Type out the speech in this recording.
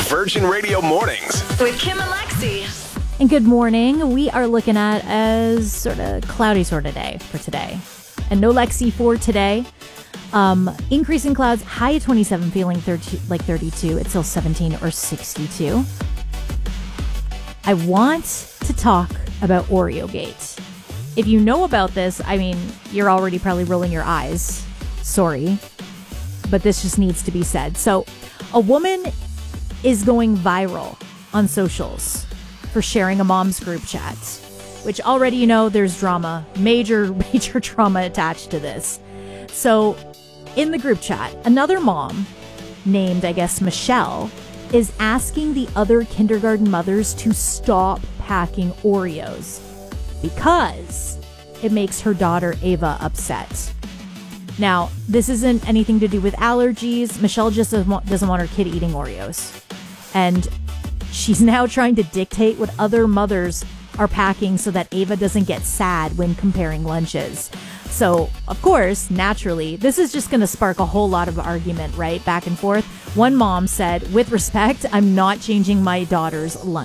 Virgin Radio Mornings with Kim and Lexi. And good morning. We are looking at a sort of cloudy sort of day for today. And no Lexi for today. Increasing clouds, high at 27, feeling 32. It's still 17 or 62. I want to talk about OreoGate. If you know about this, I mean, you're already probably rolling your eyes. Sorry. But this just needs to be said. So, a woman is going viral on socials for sharing a mom's group chat, which already, you know, there's drama, major drama attached to this. So, in the group chat, another mom named, I guess, Michelle, is asking the other kindergarten mothers to stop packing Oreos because it makes her daughter Ava upset. Now, this isn't anything to do with allergies. Michelle just doesn't want her kid eating Oreos. And she's now trying to dictate what other mothers are packing so that Ava doesn't get sad when comparing lunches. So, of course, naturally, this is just going to spark a whole lot of argument, right? Back and forth. One mom said, with respect, I'm not changing my daughter's lunch.